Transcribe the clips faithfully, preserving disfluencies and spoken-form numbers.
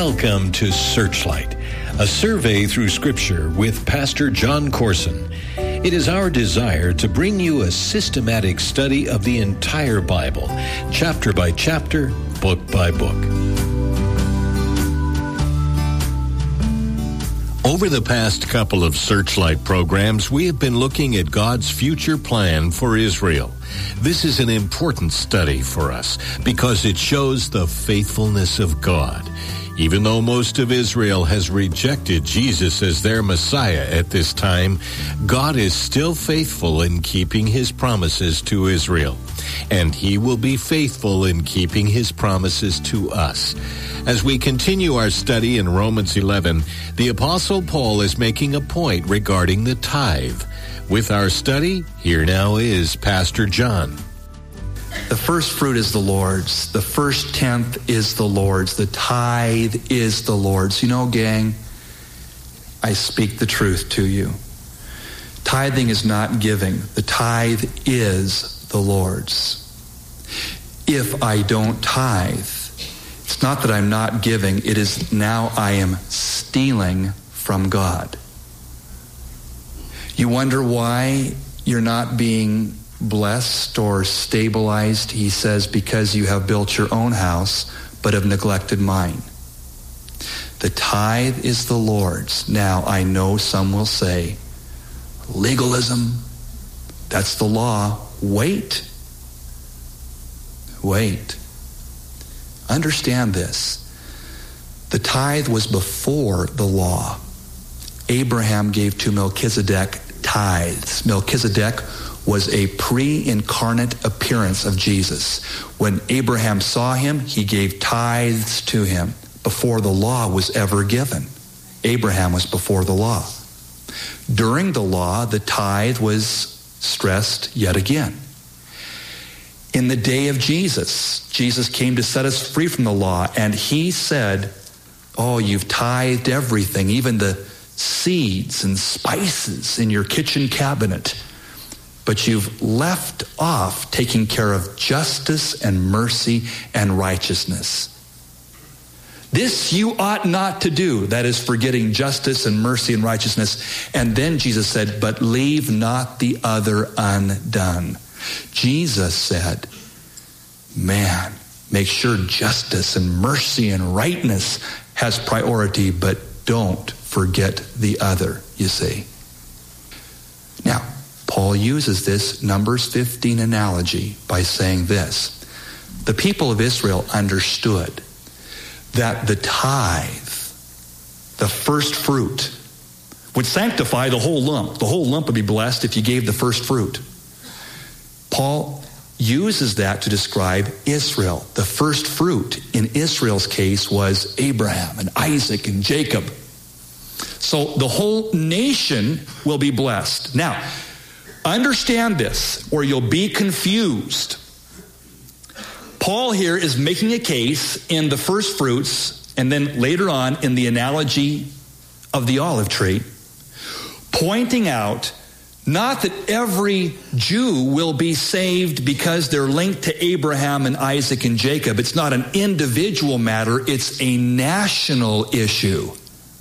Welcome to Searchlight, a survey through Scripture with Pastor John Corson. It is our desire to bring you a systematic study of the entire Bible, chapter by chapter, book by book. Over the past couple of Searchlight programs, we have been looking at God's future plan for Israel. This is an important study for us because it shows the faithfulness of God. Even though most of Israel has rejected Jesus as their Messiah at this time, God is still faithful in keeping his promises to Israel. And he will be faithful in keeping his promises to us. As we continue our study in Romans eleven, the Apostle Paul is making a point regarding the tithe. With our study, here now is Pastor John. The first fruit is the Lord's. The first tenth is the Lord's. The tithe is the Lord's. You know, gang, I speak the truth to you. Tithing is not giving. The tithe is the Lord's. If I don't tithe, it's not that I'm not giving. It is now I am stealing from God. You wonder why you're not being blessed or stabilized? He says, because you have built your own house, but have neglected mine. The tithe is the Lord's. Now, I know some will say, legalism, that's the law. Wait. Wait. Understand this. The tithe was before the law. Abraham gave to Melchizedek tithes. Melchizedek was a pre-incarnate appearance of Jesus. When Abraham saw him, he gave tithes to him before the law was ever given. Abraham was before the law. During the law, the tithe was stressed yet again. In the day of Jesus, Jesus came to set us free from the law, and he said, oh, you've tithed everything, even the seeds and spices in your kitchen cabinet, but you've left off taking care of justice and mercy and righteousness. This you ought not to do. That is forgetting justice and mercy and righteousness. And then Jesus said, but leave not the other undone. Jesus said, man, make sure justice and mercy and rightness has priority, but don't forget the other, you see. Now, Paul uses this Numbers fifteen analogy by saying this. The people of Israel understood that the tithe, the first fruit, would sanctify the whole lump. The whole lump would be blessed if you gave the first fruit. Paul uses that to describe Israel. The first fruit in Israel's case was Abraham and Isaac and Jacob. So the whole nation will be blessed. Now, understand this, or you'll be confused. Paul here is making a case in the first fruits, and then later on in the analogy of the olive tree, pointing out not that every Jew will be saved because they're linked to Abraham and Isaac and Jacob. It's not an individual matter, it's a national issue.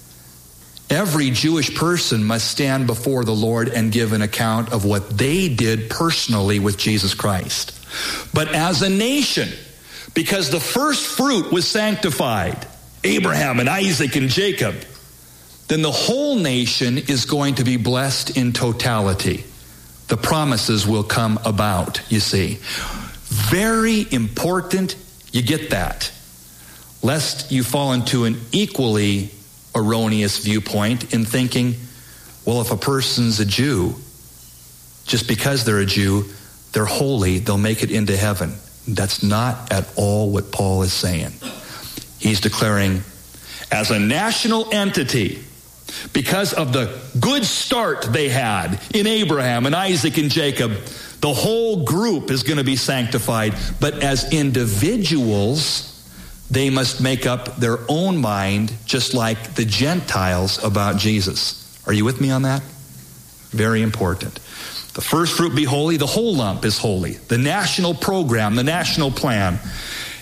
Every Jewish person must stand before the Lord and give an account of what they did personally with Jesus Christ. But as a nation, because the first fruit was sanctified, Abraham and Isaac and Jacob, then the whole nation is going to be blessed in totality. The promises will come about, you see. Very important you get that, lest you fall into an equally erroneous viewpoint in thinking, well, if a person's a Jew, just because they're a Jew, they're holy, they'll make it into heaven. That's not at all what Paul is saying. He's declaring, as a national entity, because of the good start they had in Abraham and Isaac and Jacob, the whole group is going to be sanctified. But as individuals, they must make up their own mind, just like the Gentiles, about Jesus. Are you with me on that? Very important. The first fruit be holy, the whole lump is holy. The national program, the national plan.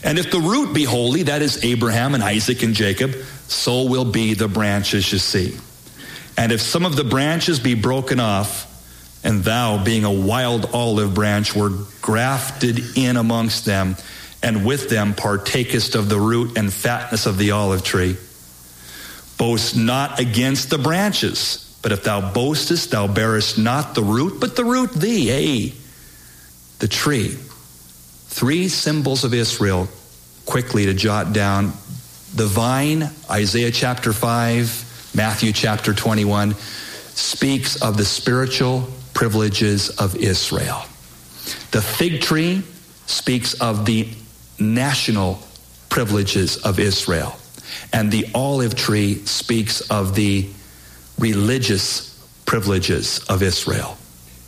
And if the root be holy, that is Abraham and Isaac and Jacob, so will be the branches you see. And if some of the branches be broken off, and thou, being a wild olive branch, were grafted in amongst them, and with them partakest of the root and fatness of the olive tree, boast not against the branches. But if thou boastest, thou bearest not the root, but the root thee, eh? The tree. Three symbols of Israel, quickly to jot down. The vine, Isaiah chapter five, Matthew chapter twenty-one, speaks of the spiritual privileges of Israel. The fig tree speaks of the national privileges of Israel. And the olive tree speaks of the religious privileges of Israel.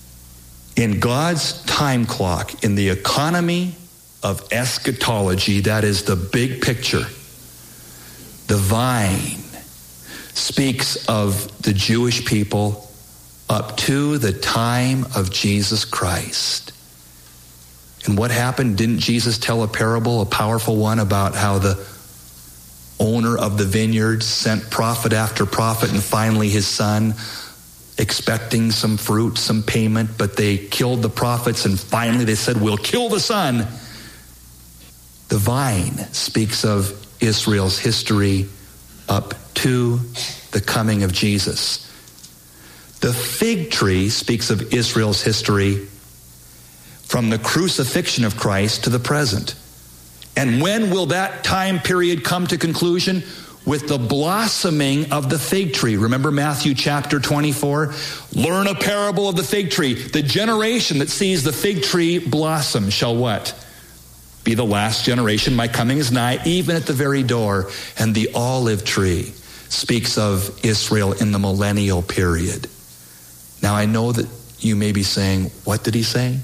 In God's time clock, in the economy of eschatology, that is the big picture, the vine speaks of the Jewish people up to the time of Jesus Christ. And what happened? Didn't Jesus tell a parable, a powerful one, about how the owner of the vineyard sent prophet after prophet, and finally his son, expecting some fruit, some payment, but they killed the prophets, and finally they said, we'll kill the son. The vine speaks of Israel's history up to the coming of Jesus. The fig tree speaks of Israel's history from the crucifixion of Christ to the present. And when will that time period come to conclusion? With the blossoming of the fig tree. Remember Matthew chapter twenty-four? Learn a parable of the fig tree. The generation that sees the fig tree blossom shall what? Be the last generation. My coming is nigh, even at the very door. And the olive tree speaks of Israel in the millennial period. Now I know that you may be saying, what did he say?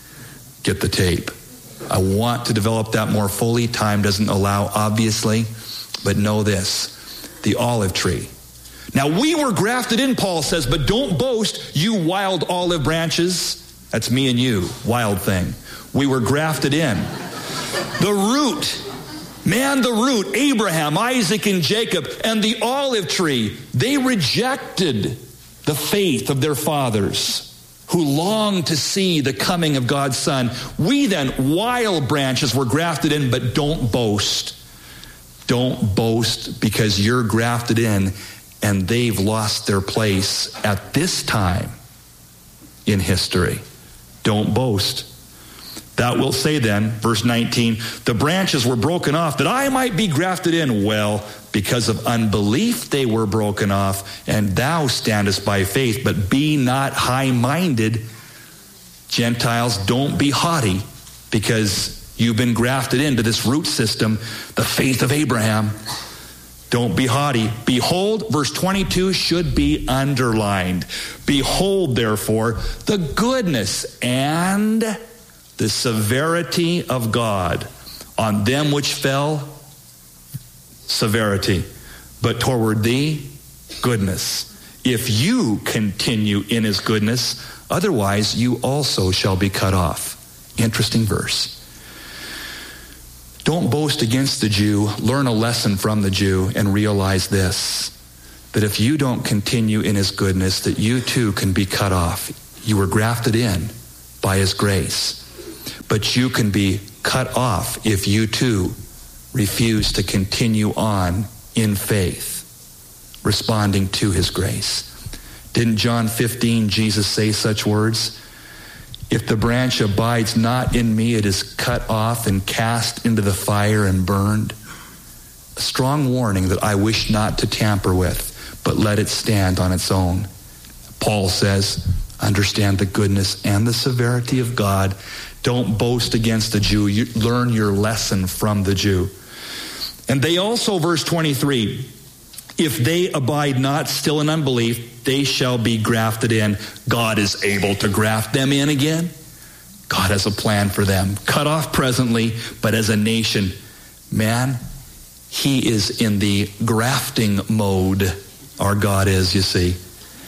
Get the tape. I want to develop that more fully. Time doesn't allow, obviously. But know this, the olive tree. Now we were grafted in, Paul says, but don't boast, you wild olive branches. That's me and you, wild thing. We were grafted in. The root, man, the root, Abraham, Isaac, and Jacob, and the olive tree, they rejected the faith of their fathers, who longed to see the coming of God's Son. We then, wild branches, were grafted in, but don't boast. Don't boast because you're grafted in and they've lost their place at this time in history. Don't boast. Thou wilt say then, verse nineteen, the branches were broken off that I might be grafted in. Well, because of unbelief they were broken off, and thou standest by faith, but be not high-minded. Gentiles, don't be haughty, because you've been grafted into this root system, the faith of Abraham. Don't be haughty. Behold, verse twenty-two should be underlined. Behold, therefore, the goodness and the severity of God on them which fell, severity, but toward thee, goodness. If you continue in his goodness, otherwise you also shall be cut off. Interesting verse. Don't boast against the Jew. Learn a lesson from the Jew and realize this, that if you don't continue in his goodness, that you too can be cut off. You were grafted in by his grace, but you can be cut off if you too refuse to continue on in faith, responding to his grace. Didn't John fifteen, Jesus say such words? If the branch abides not in me, it is cut off and cast into the fire and burned. A strong warning that I wish not to tamper with, but let it stand on its own. Paul says, understand the goodness and the severity of God. Don't boast against the Jew. You learn your lesson from the Jew. And they also, verse twenty-three, if they abide not still in unbelief, they shall be grafted in. God is able to graft them in again. God has a plan for them. Cut off presently, but as a nation, man, he is in the grafting mode. Our God is, you see.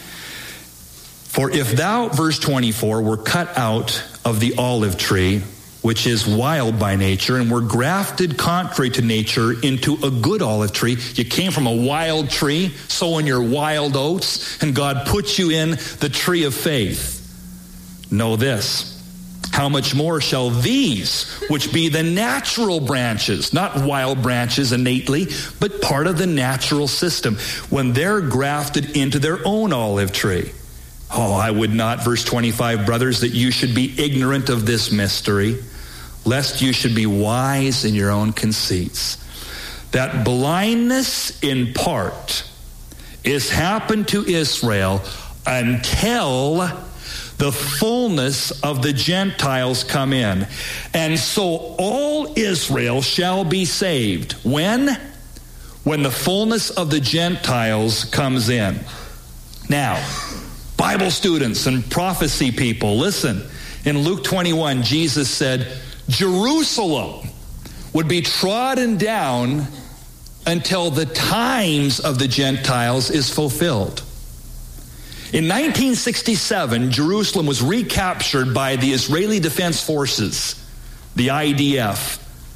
For if thou, verse twenty-four, were cut out of the olive tree, which is wild by nature, and were grafted contrary to nature into a good olive tree. You came from a wild tree, sowing your wild oats, and God put you in the tree of faith. Know this, how much more shall these, which be the natural branches, not wild branches innately, but part of the natural system, when they're grafted into their own olive tree. Oh, I would not, verse twenty-five, brothers, that you should be ignorant of this mystery, lest you should be wise in your own conceits. That blindness in part is happened to Israel until the fullness of the Gentiles come in. And so all Israel shall be saved. When? When the fullness of the Gentiles comes in. Now, Bible students and prophecy people, listen. In Luke twenty-one, Jesus said, Jerusalem would be trodden down until the times of the Gentiles is fulfilled. In nineteen sixty-seven, Jerusalem was recaptured by the Israeli Defense Forces, the I D F.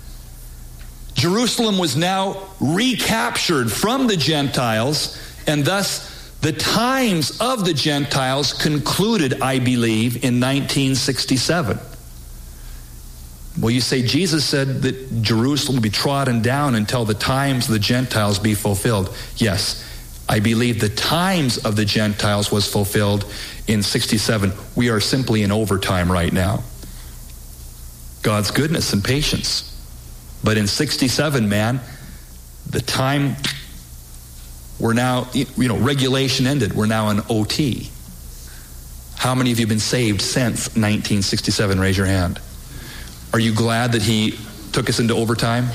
Jerusalem was now recaptured from the Gentiles, and thus the times of the Gentiles concluded, I believe, in nineteen sixty-seven. Well, you say Jesus said that Jerusalem will be trodden down until the times of the Gentiles be fulfilled. Yes, I believe the times of the Gentiles was fulfilled in sixty-seven. We are simply in overtime right now. God's goodness and patience. But in sixty-seven, man, the time, we're now, you know, regulation ended. We're now in O T. How many of you have been saved since nineteen sixty-seven? Raise your hand. Are you glad that he took us into overtime?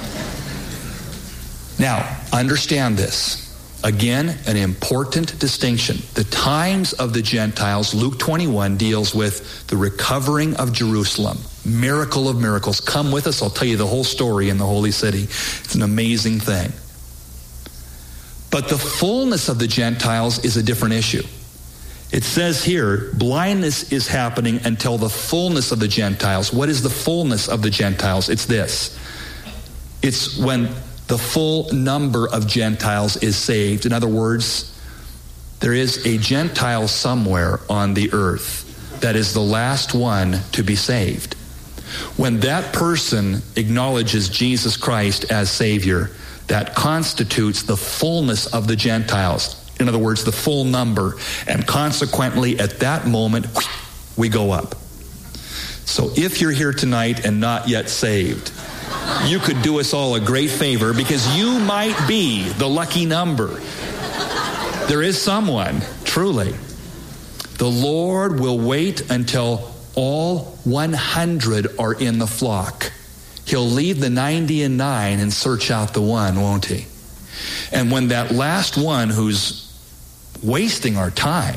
Now, understand this. Again, an important distinction. The times of the Gentiles, Luke twenty-one deals with the recovering of Jerusalem. Miracle of miracles. Come with us. I'll tell you the whole story in the holy city. It's an amazing thing. But the fullness of the Gentiles is a different issue. It says here, blindness is happening until the fullness of the Gentiles. What is the fullness of the Gentiles? It's this. It's when the full number of Gentiles is saved. In other words, there is a Gentile somewhere on the earth that is the last one to be saved. When that person acknowledges Jesus Christ as Savior, that constitutes the fullness of the Gentiles. In other words, the full number. And consequently, at that moment, we go up. So if you're here tonight and not yet saved, you could do us all a great favor, because you might be the lucky number. There is someone, truly. The Lord will wait until all one hundred are in the flock. He'll leave the ninety and nine and search out the one, won't he? And when that last one who's wasting our time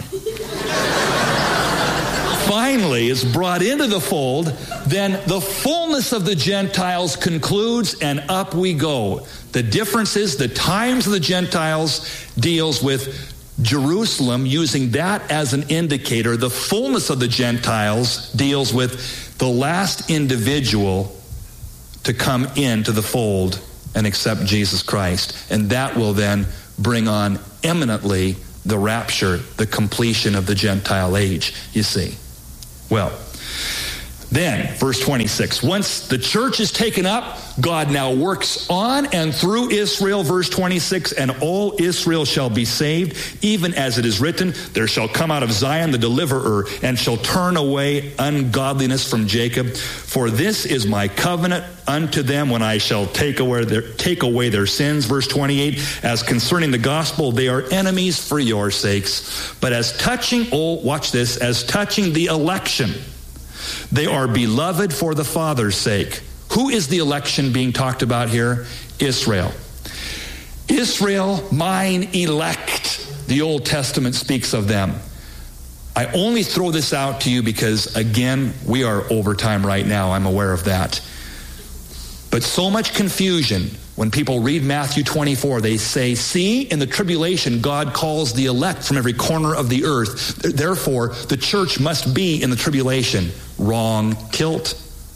finally is brought into the fold, then the fullness of the Gentiles concludes, and up we go. The difference is the times of the Gentiles deals with Jerusalem, using that as an indicator. The fullness of the Gentiles deals with the last individual to come into the fold and accept Jesus Christ. And that will then bring on eminently the rapture, the completion of the Gentile age, you see. Well, then, verse twenty-six, once the church is taken up, God now works on and through Israel, verse twenty-six, and all Israel shall be saved, even as it is written, there shall come out of Zion the deliverer, and shall turn away ungodliness from Jacob. For this is my covenant unto them when I shall take away their, take away their sins. Verse twenty-eight, as concerning the gospel, they are enemies for your sakes. But as touching, oh, watch this, as touching the election, they are beloved for the Father's sake. Who is the election being talked about here? Israel. Israel, mine elect. The Old Testament speaks of them. I only throw this out to you because, again, we are over time right now. I'm aware of that. But so much confusion. When people read Matthew twenty-four, they say, see, in the tribulation, God calls the elect from every corner of the earth. Therefore, the church must be in the tribulation. Wrong kilt.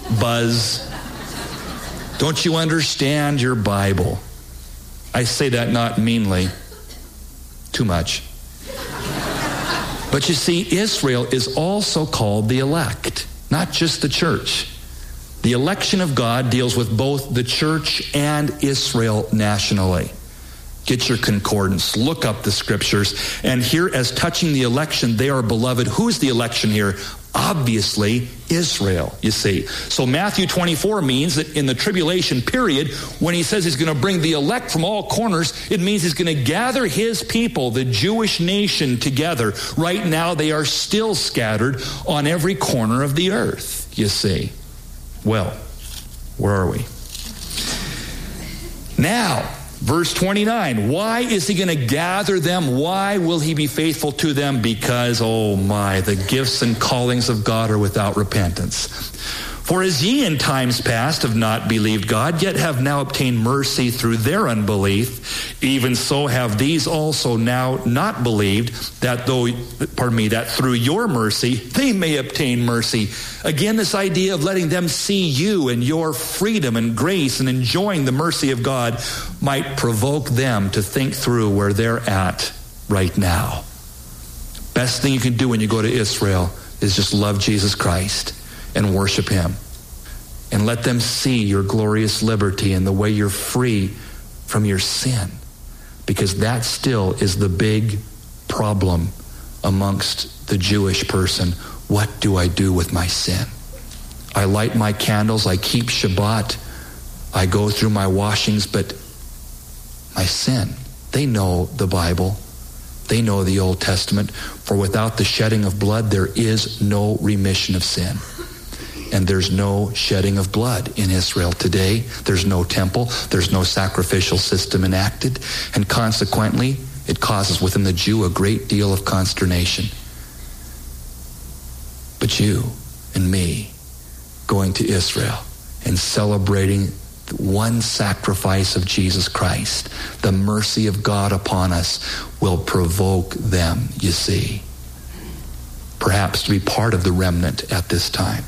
Buzz. Don't you understand your Bible? I say that not meanly. Too much. But you see, Israel is also called the elect, not just the church. The election of God deals with both the church and Israel nationally. Get your concordance. Look up the scriptures. And here, as touching the election, they are beloved. Who's the election here? Obviously, Israel, you see. So Matthew twenty-four means that in the tribulation period, when he says he's going to bring the elect from all corners, it means he's going to gather his people, the Jewish nation, together. Right now, they are still scattered on every corner of the earth, you see. Well, where are we? Now, verse twenty-nine, why is he going to gather them? Why will he be faithful to them? Because, oh my, the gifts and callings of God are without repentance. For as ye in times past have not believed God, yet have now obtained mercy through their unbelief, even so have these also now not believed, that though, pardon me, that through your mercy they may obtain mercy. Again, this idea of letting them see you and your freedom and grace and enjoying the mercy of God might provoke them to think through where they're at right now. Best thing you can do when you go to Israel is just love Jesus Christ and worship him. And let them see your glorious liberty and the way you're free from your sin. Because that still is the big problem amongst the Jewish person. What do I do with my sin? I light my candles, I keep Shabbat, I go through my washings, but my sin. They know the Bible. They know the Old Testament. For without the shedding of blood, there is no remission of sin. And there's no shedding of blood in Israel today. There's no temple. There's no sacrificial system enacted. And consequently, it causes within the Jew a great deal of consternation. But you and me going to Israel and celebrating one sacrifice of Jesus Christ, the mercy of God upon us, will provoke them, you see, perhaps to be part of the remnant at this time.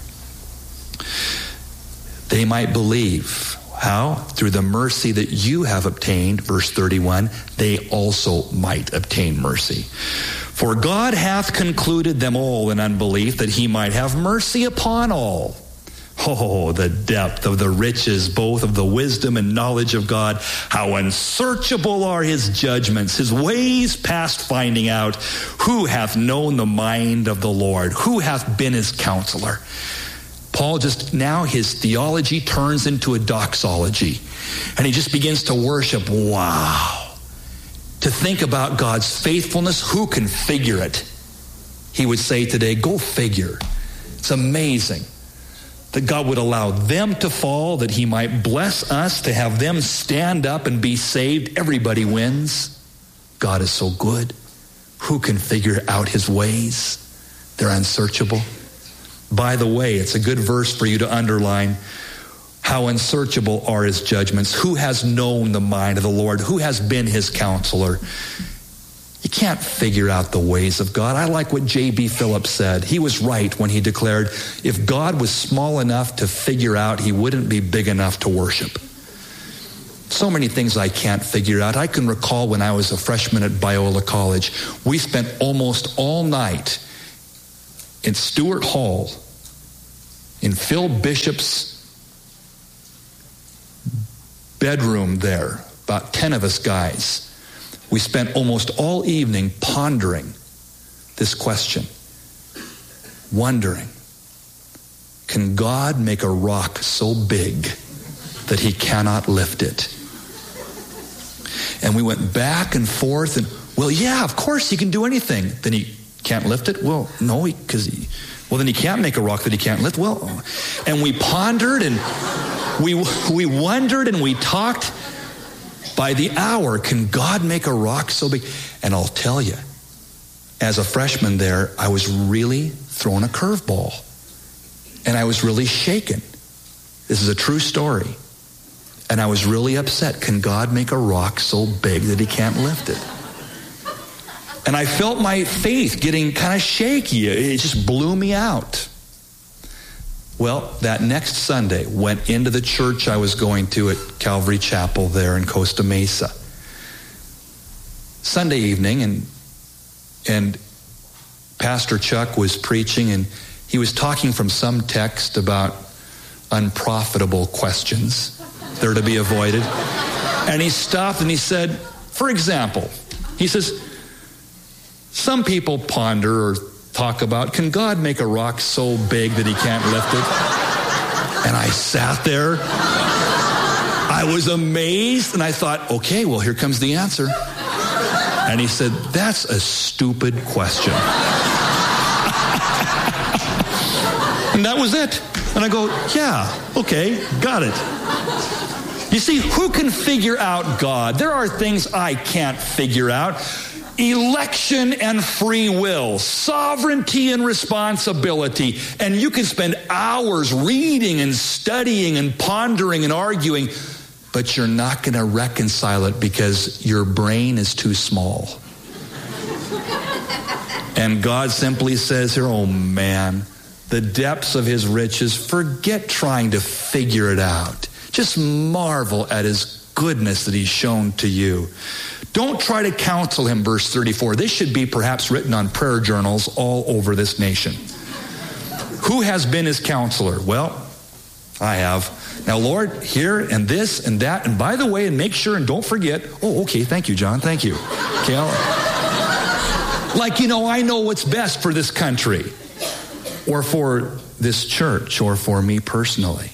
They might believe. How? Through the mercy that you have obtained, verse thirty-one, they also might obtain mercy. For God hath concluded them all in unbelief, that he might have mercy upon all. Oh, the depth of the riches, both of the wisdom and knowledge of God. How unsearchable are his judgments, his ways past finding out. Who hath known the mind of the Lord? Who hath been his counselor? Paul just, now his theology turns into a doxology. And he just begins to worship. Wow. To think about God's faithfulness, who can figure it? He would say today, go figure. It's amazing that God would allow them to fall, that he might bless us to have them stand up and be saved. Everybody wins. God is so good. Who can figure out his ways? They're unsearchable. By the way, it's a good verse for you to underline. How unsearchable are his judgments. Who has known the mind of the Lord? Who has been his counselor? You can't figure out the ways of God. I like what J B Phillips said. He was right when he declared, if God was small enough to figure out, he wouldn't be big enough to worship. So many things I can't figure out. I can recall when I was a freshman at Biola College, we spent almost all night in Stewart Hall, in Phil Bishop's bedroom there, about ten of us guys. We spent almost all evening pondering this question, wondering, can God make a rock so big that he cannot lift it? And we went back and forth and, well, yeah, of course he can do anything. Then he can't lift it? Well, no, because he, he, well, then he can't make a rock that he can't lift. Well, and we pondered and we we wondered and we talked by the hour. Can God make a rock so big? And I'll tell you, as a freshman there, I was really thrown a curveball, and I was really shaken. This is a true story, and I was really upset. Can God make a rock so big that he can't lift it? And I felt my faith getting kind of shaky. It just blew me out. Well, that next Sunday, went into the church I was going to at Calvary Chapel there in Costa Mesa. Sunday evening, and and Pastor Chuck was preaching, and he was talking from some text about unprofitable questions. They're to be avoided. And he stopped and he said, for example, he says, some people ponder or talk about, can God make a rock so big that he can't lift it? And I sat there. I was amazed, and I thought, okay, well, here comes the answer. And he said, that's a stupid question. And that was it. And I go, yeah, okay, got it. You see, who can figure out God? There are things I can't figure out. Election and free will, sovereignty and responsibility. And you can spend hours reading and studying and pondering and arguing, but you're not going to reconcile it because your brain is too small. And God simply says here, oh man, the depths of his riches, forget trying to figure it out. Just marvel at his goodness that he's shown to you. Don't try to counsel him, verse thirty-four. This should be perhaps written on prayer journals all over this nation. Who has been his counselor? Well, I have. Now, Lord, here and this and that, and by the way, and make sure and don't forget. Oh, okay, thank you, John, thank you. Okay, I'll, like, you know, I know what's best for this country, or for this church, or for me personally.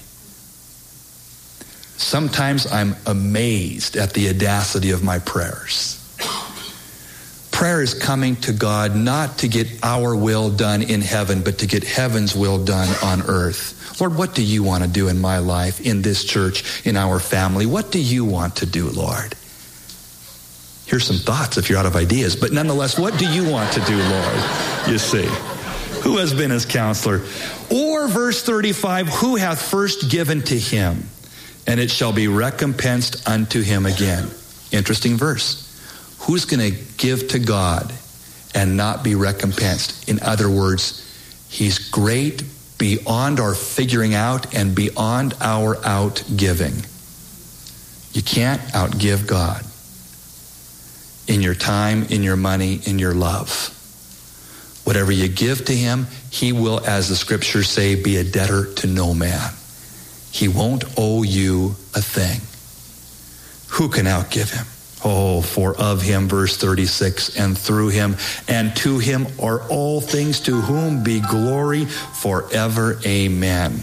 Sometimes I'm amazed at the audacity of my prayers. Prayer is coming to God not to get our will done in heaven, but to get heaven's will done on earth. Lord, what do you want to do in my life, in this church, in our family? What do you want to do, Lord? Here's some thoughts if you're out of ideas, but nonetheless, what do you want to do, Lord? You see. Who has been his counselor? Or verse thirty-five, who hath first given to him, and it shall be recompensed unto him again. Interesting verse. Who's going to give to God and not be recompensed? In other words, he's great beyond our figuring out and beyond our outgiving. You can't outgive God in your time, in your money, in your love. Whatever you give to him, he will, as the scriptures say, be a debtor to no man. He won't owe you a thing. Who can outgive him? Oh, for of him, verse thirty-six, and through him and to him are all things, to whom be glory forever. Amen.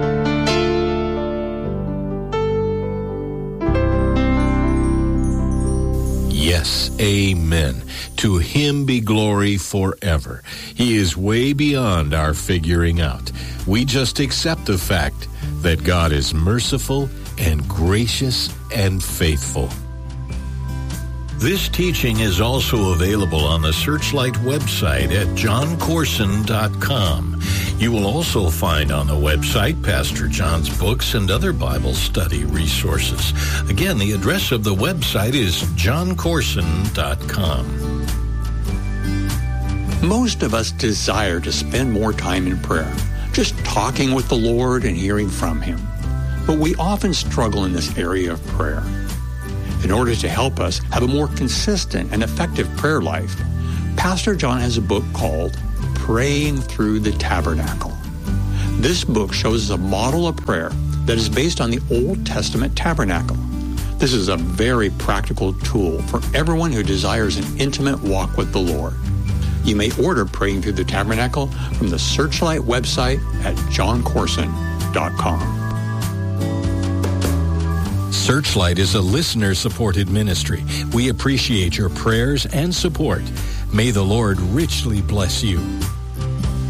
Yes, amen. To him be glory forever. He is way beyond our figuring out. We just accept the fact that God is merciful and gracious and faithful. This teaching is also available on the Searchlight website at john corson dot com. You will also find on the website Pastor John's books and other Bible study resources. Again, the address of the website is john corson dot com. Most of us desire to spend more time in prayer, just talking with the Lord and hearing from him. But we often struggle in this area of prayer. In order to help us have a more consistent and effective prayer life, Pastor John has a book called Praying Through the Tabernacle. This book shows us a model of prayer that is based on the Old Testament tabernacle. This is a very practical tool for everyone who desires an intimate walk with the Lord. You may order Praying Through the Tabernacle from the Searchlight website at john corson dot com. Searchlight is a listener-supported ministry. We appreciate your prayers and support. May the Lord richly bless you.